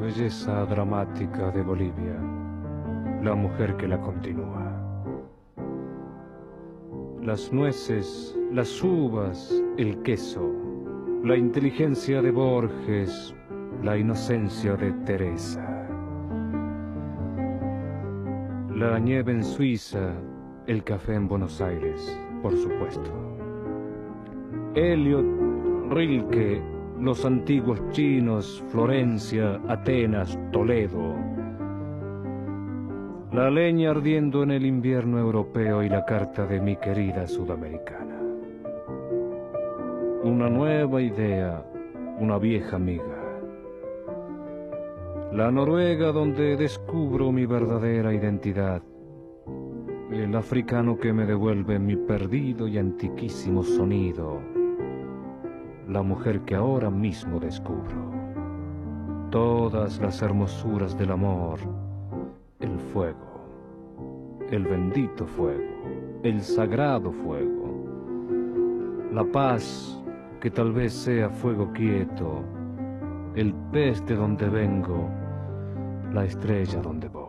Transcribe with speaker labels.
Speaker 1: belleza dramática de Bolivia, la mujer que la continúa. Las nueces, las uvas, el queso, la inteligencia de Borges, la inocencia de Teresa. La nieve en Suiza, el café en Buenos Aires, por supuesto. Eliot, Rilke, los antiguos chinos, Florencia, Atenas, Toledo. La leña ardiendo en el invierno europeo y la carta de mi querida sudamericana. Una nueva idea, una vieja amiga. La Noruega donde descubro mi verdadera identidad. El africano que me devuelve mi perdido y antiquísimo sonido. La mujer que ahora mismo descubro. Todas las hermosuras del amor. El fuego. El bendito fuego. El sagrado fuego. La paz, que tal vez sea fuego quieto. El pez de donde vengo. La estrella donde voy.